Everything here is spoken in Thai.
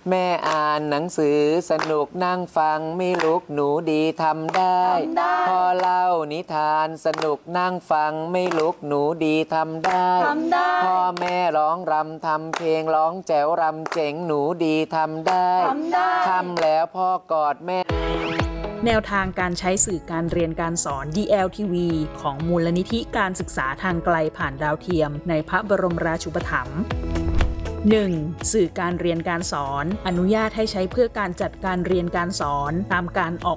แม่อ่านหนังสือสนุกนั่งฟังไม่ลุกหนูดีทำได้พ่อเล่านิทานสนุกนั่งฟังไม่ลุกหนูดีทำได้พ่อแม่ร้องรำทำเพลงร้องแจ๋วรำเจ๋งหนูดีทำได้ทำแล้วพ่อกอดแม่แนวทางการใช้สื่อการเรียนการสอน DLTV ของมูลนิธิการศึกษาทางไกลผ่านดาวเทียมในพระบรมราชูปถัมภ์ 1. สื่อการเรียนการสอนอนุญาตให้ใช้เพื่อการจัดการเรียนการสอนตามการออก